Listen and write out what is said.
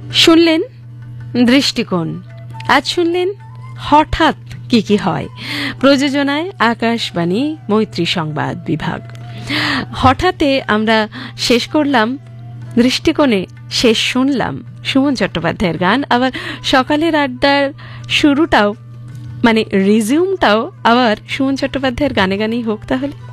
শুনলেন দৃষ্টিকোণ, আজ শুনলেন হঠাৎ কি কি হয়। প্রযোজনায় আকাশবাণী মৈত্রী সংবাদ বিভাগ। হঠাৎে আমরা শেষ করলাম দৃষ্টিকোণে, শেষ শুনলাম সুমন চট্টোপাধ্যায়ের গান। আবার সকালের আড্ডার শুরুটাও মানে রিজিউমটাও আবার সুমন চট্টোপাধ্যায়ের গানে গানেই হোক তাহলে।